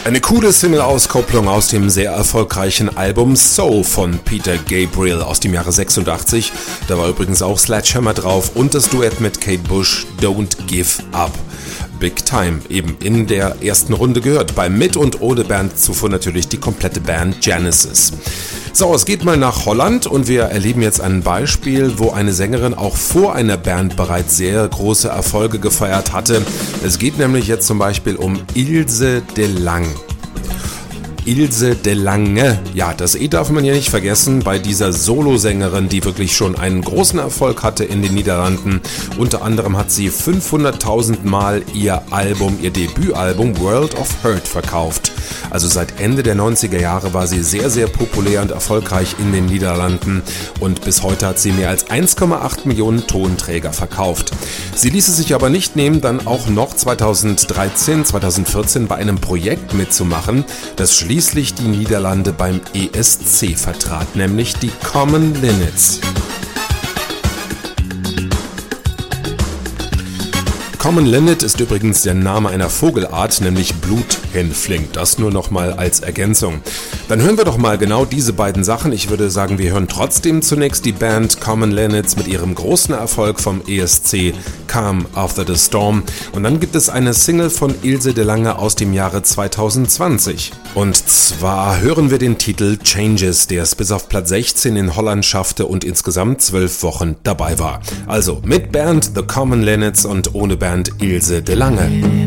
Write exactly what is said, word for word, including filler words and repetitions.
Eine coole Single-Auskopplung aus dem sehr erfolgreichen Album So von Peter Gabriel aus dem Jahre sechsundachtzig. Da war übrigens auch Sledgehammer drauf und das Duett mit Kate Bush, Don't Give Up. Big Time, eben in der ersten Runde gehört. Bei Mit und ohne Band zuvor natürlich die komplette Band Genesis. So, es geht mal nach Holland und wir erleben jetzt ein Beispiel, wo eine Sängerin auch vor einer Band bereits sehr große Erfolge gefeiert hatte. Es geht nämlich jetzt zum Beispiel um Ilse de Lang. Ilse de Lange. Ja, das E darf man ja nicht vergessen bei dieser Solosängerin, die wirklich schon einen großen Erfolg hatte in den Niederlanden. Unter anderem hat sie fünfhunderttausend Mal ihr Album, ihr Debütalbum World of Hurt verkauft. Also seit Ende der neunziger Jahre war sie sehr, sehr populär und erfolgreich in den Niederlanden und bis heute hat sie mehr als eins Komma acht Millionen Tonträger verkauft. Sie ließ es sich aber nicht nehmen, dann auch noch zweitausenddreizehn, zweitausendvierzehn bei einem Projekt mitzumachen, das schließlich die Niederlande beim E S C vertrat, nämlich die Common Linnets. Common Linnet ist übrigens der Name einer Vogelart, nämlich Bluthänfling. Das nur noch mal als Ergänzung. Dann hören wir doch mal genau diese beiden Sachen. Ich würde sagen, wir hören trotzdem zunächst die Band Common Linnets mit ihrem großen Erfolg vom E S C Calm After the Storm. Und dann gibt es eine Single von Ilse de Lange aus dem Jahre zweitausendzwanzig. Und zwar hören wir den Titel Changes, der es bis auf Platz sechzehn in Holland schaffte und insgesamt zwölf Wochen dabei war. Also mit Band The Common Linnets und ohne Band Ilse de Lange.